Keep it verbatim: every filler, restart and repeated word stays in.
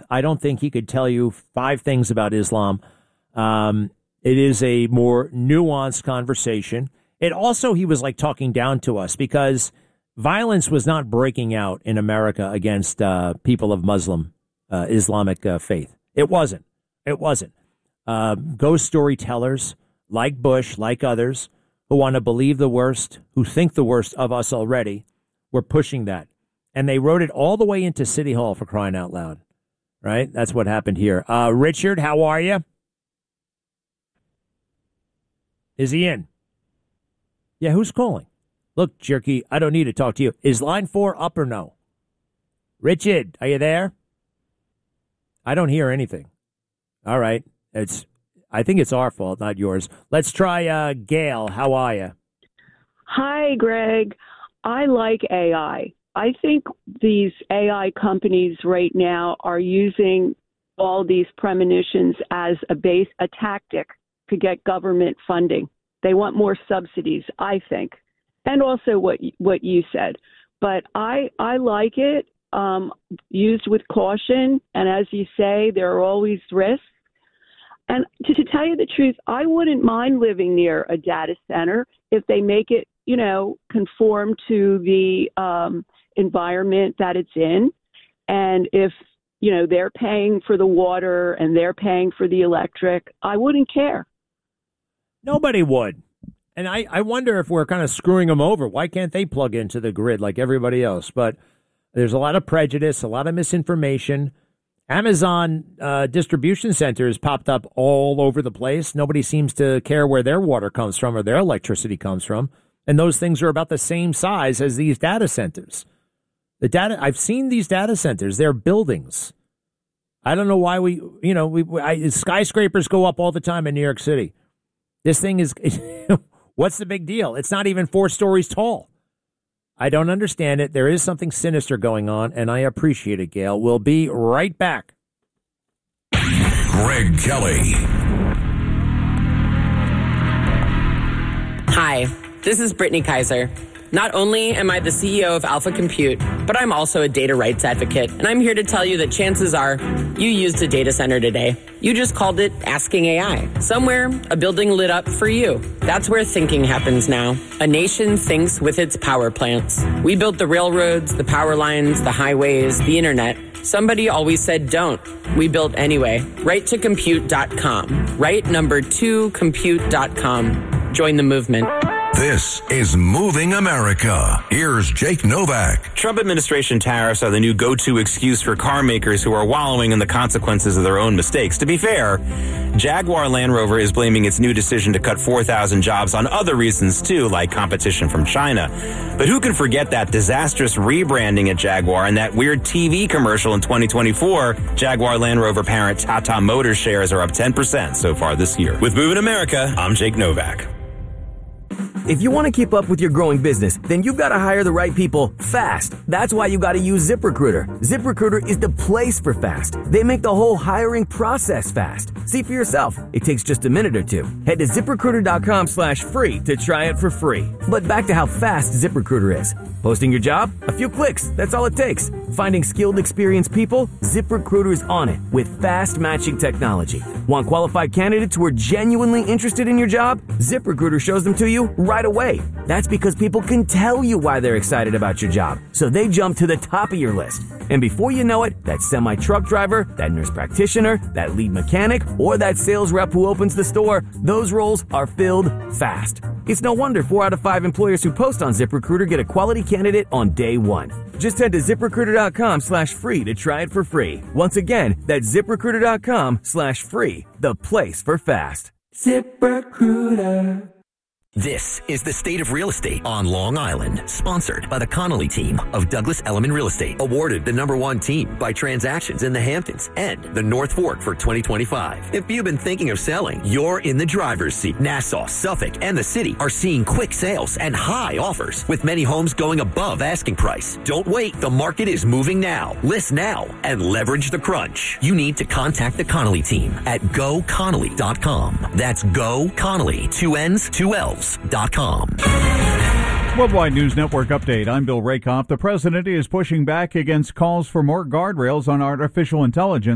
I don't think he could tell you five things about Islam. Um, it is a more nuanced conversation. It also, he was like talking down to us because violence was not breaking out in America against uh, people of Muslim, uh, Islamic uh, faith. It wasn't. It wasn't. Uh, ghost storytellers like Bush, like others, who want to believe the worst, who think the worst of us already, were pushing that. And they wrote it all the way into City Hall, for crying out loud. Right? That's what happened here. Uh, Richard, how are you? Is he in? Yeah, who's calling? Look, Jerky, I don't need to talk to you. Is line four up or no? Richard, are you there? I don't hear anything. All right. It's. I think it's our fault, not yours. Let's try uh, Gail. How are you? Hi, Greg. I like A I. I think these A I companies right now are using all these premonitions as a base, a tactic to get government funding. They want more subsidies, I think, and also what what you said. But I I like it um, used with caution, and as you say, there are always risks. And to, to tell you the truth, I wouldn't mind living near a data center if they make it, you know, conform to the um, environment that it's in. And if, you know, they're paying for the water and they're paying for the electric, I wouldn't care. Nobody would. And I, I wonder if we're kind of screwing them over. Why can't they plug into the grid like everybody else? But there's a lot of prejudice, a lot of misinformation. Amazon uh, distribution centers popped up all over the place. Nobody seems to care where their water comes from or their electricity comes from. And those things are about the same size as these data centers. The data I've seen these data centers. They're buildings. I don't know why we, you know, we I, skyscrapers go up all the time in New York City. This thing is, what's the big deal? It's not even four stories tall. I don't understand it. There is something sinister going on, and I appreciate it, Gail. We'll be right back. Greg Kelly. Hi, this is Brittany Kaiser. Not only am I the C E O of Alpha Compute, but I'm also a data rights advocate, and I'm here to tell you that chances are you used a data center today. You just called it Asking A I. Somewhere, a building lit up for you. That's where thinking happens now. A nation thinks with its power plants. We built the railroads, the power lines, the highways, the internet. Somebody always said don't. We built anyway. right to compute dot com. Right number two compute dot com. Join the movement. This is Moving America. Here's Jake Novak. Trump administration tariffs are the new go-to excuse for car makers who are wallowing in the consequences of their own mistakes. To be fair, Jaguar Land Rover is blaming its new decision to cut four thousand jobs on other reasons too, like competition from China. But who can forget that disastrous rebranding at Jaguar and that weird T V commercial in twenty twenty-four? Jaguar Land Rover parent Tata Motors shares are up ten percent so far this year. With Moving America, I'm Jake Novak. If you want to keep up with your growing business, then you've got to hire the right people fast. That's why you got to use ZipRecruiter. ZipRecruiter is the place for fast. They make the whole hiring process fast. See for yourself. It takes just a minute or two. Head to ZipRecruiter.com slash free to try it for free. But back to how fast ZipRecruiter is. Posting your job? A few clicks. That's all it takes. Finding skilled, experienced people? ZipRecruiter is on it with fast matching technology. Want qualified candidates who are genuinely interested in your job? ZipRecruiter shows them to you right away. That's because people can tell you why they're excited about your job, so they jump to the top of your list. And before you know it, that semi-truck driver, that nurse practitioner, that lead mechanic, or that sales rep who opens the store, those roles are filled fast. It's no wonder four out of five employers who post on ZipRecruiter get a quality candidate on day one. Just head to ZipRecruiter.com slash free to try it for free. Once again, that's ZipRecruiter.com slash free, the place for fast. ZipRecruiter. This is the State of Real Estate on Long Island, sponsored by the Connolly team of Douglas Elliman Real Estate, awarded the number one team by Transactions in the Hamptons and the North Fork for twenty twenty-five. If you've been thinking of selling, you're in the driver's seat. Nassau, Suffolk, and the city are seeing quick sales and high offers, with many homes going above asking price. Don't wait. The market is moving now. List now and leverage the crunch. You need to contact the Connolly team at go connolly dot com. That's Go Connolly, two N's, two L's. Dot com. Worldwide News Network update. I'm Bill Rakoff. The president is pushing back against calls for more guardrails on artificial intelligence.